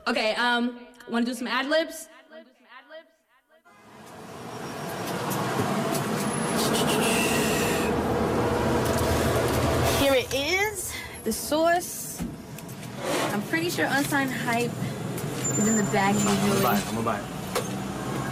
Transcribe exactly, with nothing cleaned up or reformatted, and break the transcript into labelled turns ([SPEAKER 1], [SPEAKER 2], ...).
[SPEAKER 1] Okay, um, wanna do some ad libs? Here it is, the source. I'm pretty sure Unsigned Hype is in the bag.
[SPEAKER 2] I'm gonna buy it, I'm gonna buy it.